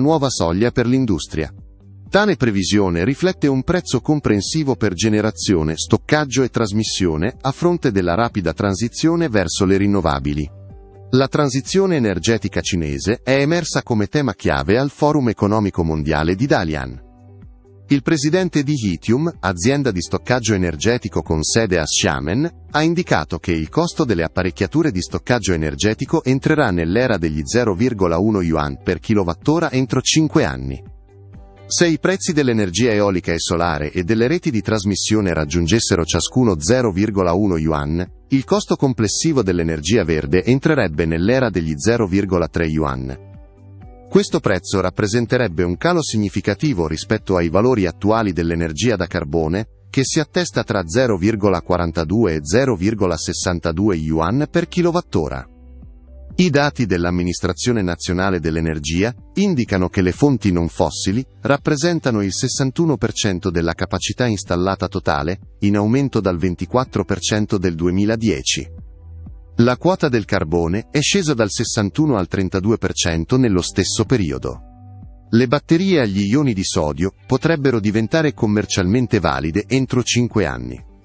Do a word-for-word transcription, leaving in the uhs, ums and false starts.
nuova soglia per l'industria. Tale previsione riflette un prezzo comprensivo per generazione, stoccaggio e trasmissione a fronte della rapida transizione verso le rinnovabili. La transizione energetica cinese è emersa come tema chiave al Forum economico mondiale di Dalian. Il presidente di Lithium, azienda di stoccaggio energetico con sede a Xiamen, ha indicato che il costo delle apparecchiature di stoccaggio energetico entrerà nell'era degli zero virgola uno yuan per kilowattora entro cinque anni. Se i prezzi dell'energia eolica e solare e delle reti di trasmissione raggiungessero ciascuno zero virgola uno yuan, il costo complessivo dell'energia verde entrerebbe nell'era degli zero virgola tre yuan. Questo prezzo rappresenterebbe un calo significativo rispetto ai valori attuali dell'energia da carbone, che si attesta tra zero virgola quarantadue e zero virgola sessantadue yuan per kilowattora. I dati dell'Amministrazione Nazionale dell'Energia indicano che le fonti non fossili rappresentano il sessantuno per cento della capacità installata totale, in aumento dal ventiquattro per cento del duemiladieci. La quota del carbone è scesa dal sessantuno al trentadue per cento nello stesso periodo. Le batterie agli ioni di sodio potrebbero diventare commercialmente valide entro cinque anni.